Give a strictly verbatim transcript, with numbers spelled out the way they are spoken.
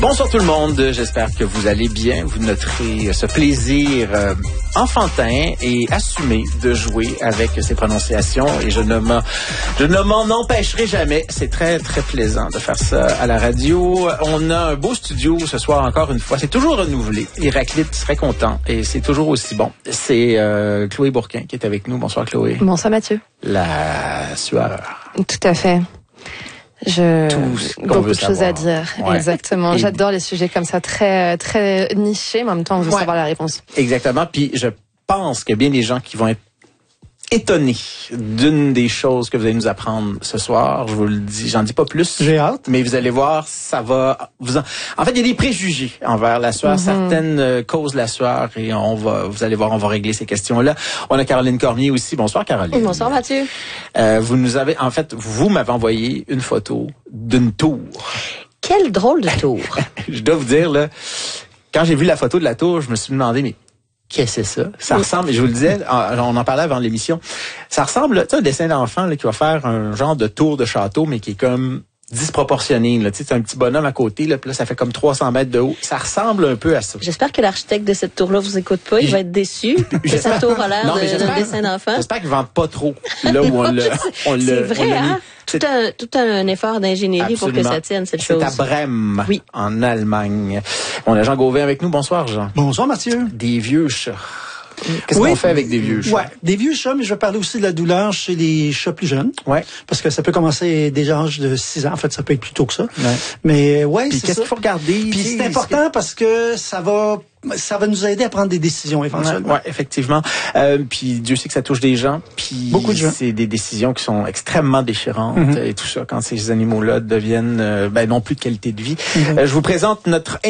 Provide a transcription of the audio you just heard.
Bonsoir tout le monde, j'espère que vous allez bien. Vous noterez ce plaisir euh, enfantin et assumé de jouer avec ces prononciations et je ne m'en, je ne m'en empêcherai jamais. C'est très, très plaisant de faire ça à la radio. On a un beau studio ce soir encore une fois. C'est toujours renouvelé. Héraclite serait content et c'est toujours aussi bon. C'est euh, Chloé Bourquin qui est avec nous. Bonsoir Chloé. Bonsoir Mathieu. La sueur. Tout à fait. Je beaucoup de choses à dire, ouais. Exactement. Et j'adore les sujets comme ça, très très nichés, mais en même temps on veut ouais. savoir la réponse. Exactement. Puis je pense que bien des gens qui vont être étonnés d'une des choses que vous allez nous apprendre ce soir. Je vous le dis, j'en dis pas plus. J'ai hâte. Mais vous allez voir, ça va vous en... En fait, il y a des préjugés envers la sueur. Mm-hmm. Certaines euh, causent la sueur et on va, vous allez voir, on va régler ces questions-là. On a Caroline Cormier aussi. Bonsoir Caroline. Bonsoir Mathieu. Euh, vous nous avez, en fait, vous m'avez envoyé une photo d'une tour. Quel drôle de tour. Je dois vous dire, là, quand j'ai vu la photo de la tour, je me suis demandé, mais qu'est-ce que c'est ça? Ça ressemble, je vous le disais, on en parlait avant l'émission, ça ressemble, tu sais, un dessin d'enfant là, qui va faire un genre de tour de château, mais qui est comme disproportionné. Là. Tu sais, c'est un petit bonhomme à côté, là, puis là, ça fait comme trois cents mètres de haut. Ça ressemble un peu à ça. J'espère que l'architecte de cette tour-là vous écoute pas. Il va être déçu que sa tour a l'air d'un dessin d'enfant. J'espère qu'il ne vende pas trop là où on l'a on C'est vrai, hein? Tout un, tout un effort d'ingénierie pour que ça tienne, cette chose. C'est à Brême, oui. en Allemagne. On a Jean Gauvin avec nous. Bonsoir, Jean. Bonsoir, Mathieu. Des vieux chats. Qu'est-ce oui. qu'on fait avec des vieux chats? Ouais, des vieux chats, mais je vais parler aussi de la douleur chez les chats plus jeunes. Ouais. Parce que ça peut commencer déjà à l'âge de six ans. En fait, ça peut être plus tôt que ça. Ouais. Mais ouais, Puis c'est qu'est-ce ça. qu'il faut regarder? Puis c'est important que... parce que ça va... ça va nous aider à prendre des décisions éventuellement. Ouais, ouais effectivement. Euh, puis Dieu sait que ça touche des gens. Puis beaucoup de gens. C'est des décisions qui sont extrêmement déchirantes mm-hmm. et tout ça quand ces animaux-là deviennent euh, ben non plus de qualité de vie. Mm-hmm. Euh, je vous présente notre